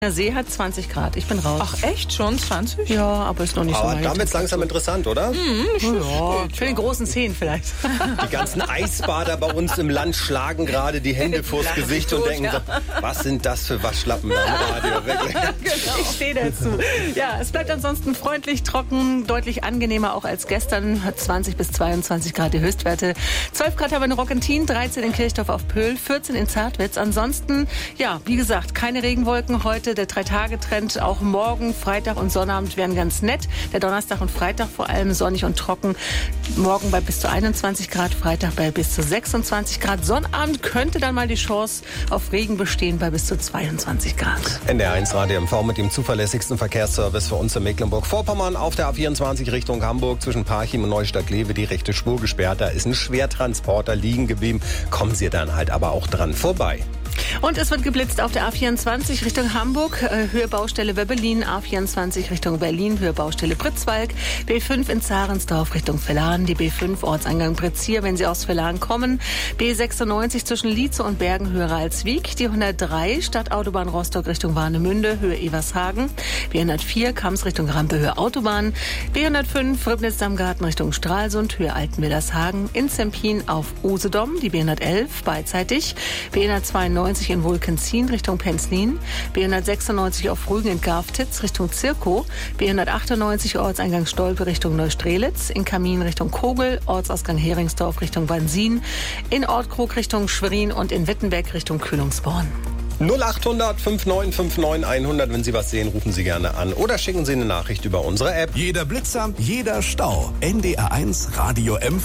Der See hat 20 Grad. Ich bin raus. Ach echt? Schon 20? Ja, aber ist noch nicht so Aber weit. damit ist langsam interessant, oder? Ja, für den großen Zehen vielleicht. Die ganzen Eisbader bei uns im Land schlagen gerade die Hände vors Gesicht und denken, was sind das für Waschlappen da im Radio? Wirklich. Genau. Ich stehe dazu. Ja, es bleibt ansonsten freundlich, trocken, deutlich angenehmer auch als gestern. Hat 20 bis 22 Grad die Höchstwerte. 12 Grad haben wir in Rockentin, 13 in Kirchdorf auf Pöhl, 14 in Zartwitz. Ansonsten, ja, wie gesagt, keine Regenwolken heute. Der 3-Tage-Trend auch morgen, Freitag und Sonnabend wären ganz nett. Der Donnerstag und Freitag vor allem sonnig und trocken. Morgen bei bis zu 21 Grad, Freitag bei bis zu 26 Grad. Sonnabend könnte dann mal die Chance auf Regen bestehen bei bis zu 22 Grad. NDR1 Radio MV mit dem zuverlässigsten Verkehrsservice für uns in Mecklenburg-Vorpommern. Auf der A24 Richtung Hamburg zwischen Parchim und Neustadt-Lewe die rechte Spur gesperrt. Da ist ein Schwertransporter liegen geblieben. Kommen Sie dann halt aber auch dran vorbei. Und es wird geblitzt auf der A24 Richtung Hamburg, Höhe Baustelle Wöbbelin, A24 Richtung Berlin, Höhe Baustelle Pritzwalk, B5 in Zarensdorf Richtung Vellan, die B5 Ortseingang Pritzir, wenn Sie aus Vellan kommen, B96 zwischen Lietze und Bergen, Höhe Ralswiek, die 103 Stadtautobahn Rostock Richtung Warnemünde, Höhe Evershagen, B104 Kams Richtung Rampe, Höhe Autobahn, B105 Ribnitz-Damgarten Richtung Stralsund, Höhe Altenwildershagen, in Zempin auf Usedom, die B111 beidseitig, B192 in Wulkenzien Richtung Penzlin, B196 auf Rügen in Garftitz Richtung Zirkow, B198 Ortseingang Stolpe Richtung Neustrelitz, in Kamin Richtung Kogel, Ortsausgang Heringsdorf Richtung Wansin, in Ortkrug Richtung Schwerin und in Wittenberg Richtung Kühlungsborn. 0800 5959 100. Wenn Sie was sehen, rufen Sie gerne an oder schicken Sie eine Nachricht über unsere App. Jeder Blitzer, jeder Stau. NDR1 Radio MV.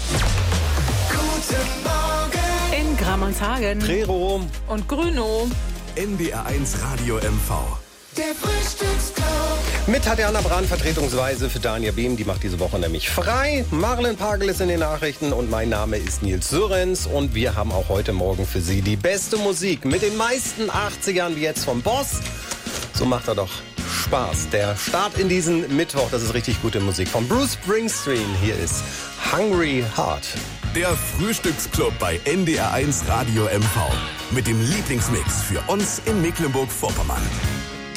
Guten Morgen. In Gramonshagen. Prero. Und Grünow. NDR1 Radio MV. Der Frühstücksclub. Mit Tatjana Brahn vertretungsweise für Daniel Behm. Die macht diese Woche nämlich frei. Marlen Pagel ist in den Nachrichten und mein Name ist Nils Sörenz. Und wir haben auch heute Morgen für Sie die beste Musik mit den meisten 80ern wie jetzt vom Boss. So macht er doch Spaß. Der Start in diesen Mittwoch, das ist richtig gute Musik von Bruce Springsteen. Hier ist Hungry Heart. Der Frühstücksclub bei NDR1 Radio MV. Mit dem Lieblingsmix für uns in Mecklenburg-Vorpommern.